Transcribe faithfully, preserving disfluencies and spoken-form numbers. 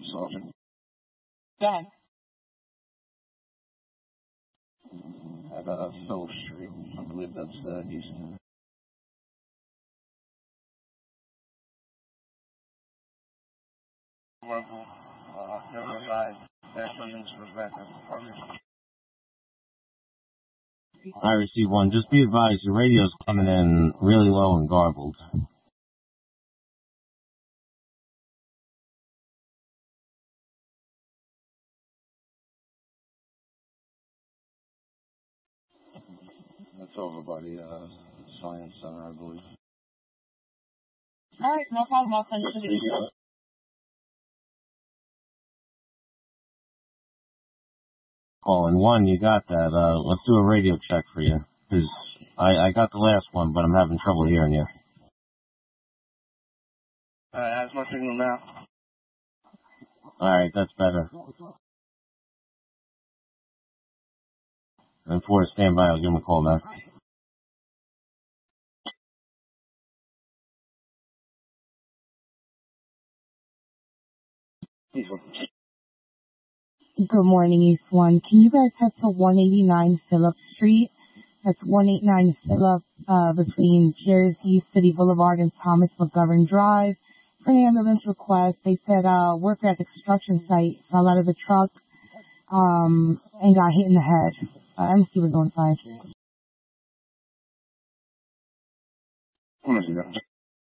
Sergeant. Yeah. At uh, Phillips Street. I believe that's uh, Houston. Marvel, uh, never mind. Actions Rebecca. I received one. Just be advised, your radio's coming in really low and garbled. That's over by the uh, Science Center, I believe. All right, no problem. I'll send it to the Calling one, you got that. Uh, let's do a radio check for you. Cause I, I got the last one, but I'm having trouble hearing you. Alright, how's my signal now? Alright, that's better. And for stand by, I'll give him a call back. Good morning, East One. Can you guys head to one eighty-nine Phillip Street? That's one eighty-nine Phillip, uh, between Jersey City Boulevard and Thomas McGovern Drive. For an ambulance request, they said, uh, worker at the construction site fell out of the truck, um, and got hit in the head. Uh, M C was on site. What is it?